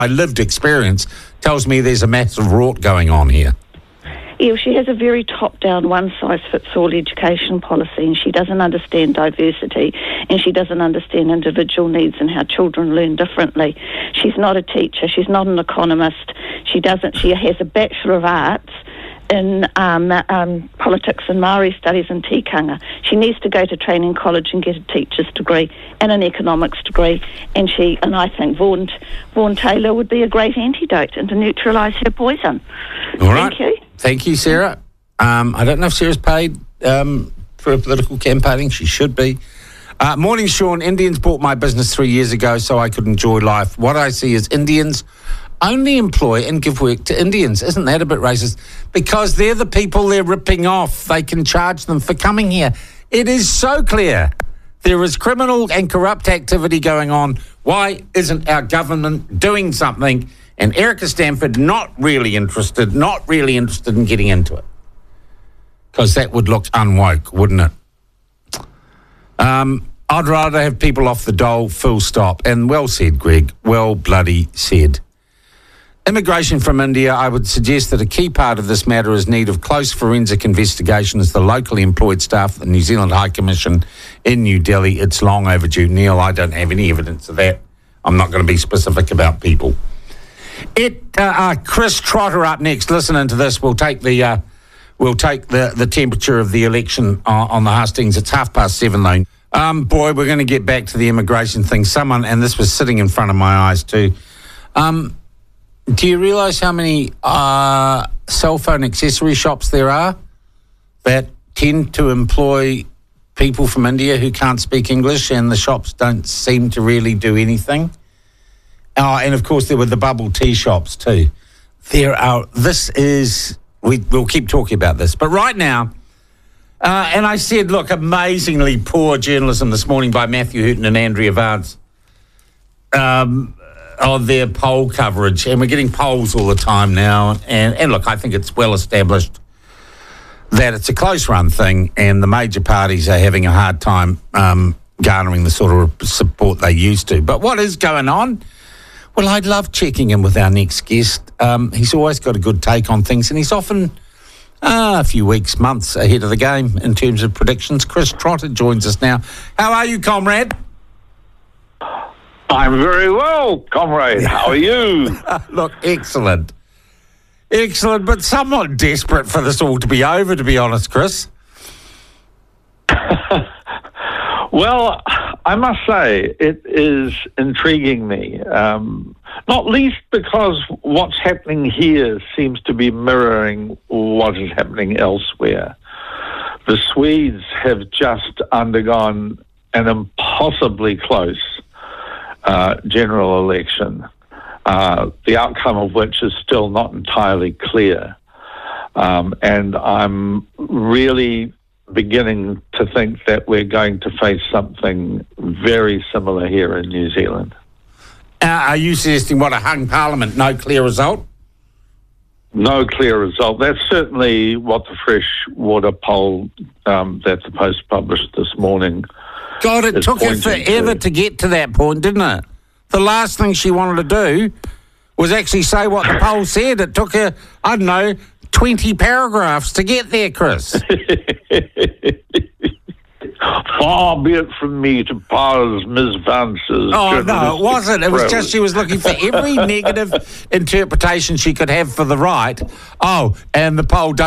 My lived experience tells me there's a massive rort going on here. Yeah, she has a very top-down, one-size-fits-all education policy, and she doesn't understand diversity, and she doesn't understand individual needs and how children learn differently. She's not a teacher. She's not an economist. She has a Bachelor of Arts in politics and Māori studies in tikanga. She needs to go to training college and get a teacher's degree and an economics degree, and I think Vaughan Taylor would be a great antidote and to neutralise her poison. All right. Thank you. Thank you, Sarah. I don't know if Sarah's paid for her political campaigning. She should be. Morning, Sean. Indians bought my business 3 years ago so I could enjoy life. What I see is Indians only employ and give work to Indians. Isn't that a bit racist? Because they're the people they're ripping off. They can charge them for coming here. It is so clear. There is criminal and corrupt activity going on. Why isn't our government doing something? And Erica Stanford not really interested in getting into it. Because that would look unwoke, wouldn't it? I'd rather have people off the dole, full stop. And well said, Greg. Well bloody said. Immigration from India, I would suggest that a key part of this matter is need of close forensic investigation as the locally employed staff of the New Zealand High Commission in New Delhi. It's long overdue. Neil, I don't have any evidence of that. I'm not going to be specific about people. Chris Trotter up next. Listening to this, we'll take the temperature of the election on the hustings. It's 7:30 though. Boy, we're going to get back to the immigration thing. Someone, and this was sitting in front of my eyes too. Do you realise how many cell phone accessory shops there are that tend to employ people from India who can't speak English, and the shops don't seem to really do anything? And of course there were the bubble tea shops too. We'll keep talking about this. But right now, and I said, look, amazingly poor journalism this morning by Matthew Hooton and Andrea Vance of their poll coverage. And we're getting polls all the time now. And look, I think it's well established that it's a close-run thing, and the major parties are having a hard time garnering the sort of support they used to. But what is going on? Well, I'd love checking in with our next guest. He's always got a good take on things, and he's often a few weeks, months ahead of the game in terms of predictions. Chris Trotter joins us now. How are you, comrade? I'm very well, comrade. How are you? Look, excellent. Excellent, but somewhat desperate for this all to be over, to be honest, Chris. Well, I must say it is intriguing me, not least because what's happening here seems to be mirroring what is happening elsewhere. The Swedes have just undergone an impossibly close general election, the outcome of which is still not entirely clear. And I'm really beginning to think that we're going to face something very similar here in New Zealand. Are you suggesting what, a hung parliament, no clear result? No clear result. That's certainly what the Freshwater poll that the Post published this morning. God, it took her forever to get to that point, didn't it? The last thing she wanted to do was actually say what the poll said. It took her, 20 paragraphs to get there, Chris. Far be it from me to parse Ms. Vance's... Oh, no, it wasn't. It was just she was looking for every negative interpretation she could have for the right. Oh, and the poll doesn't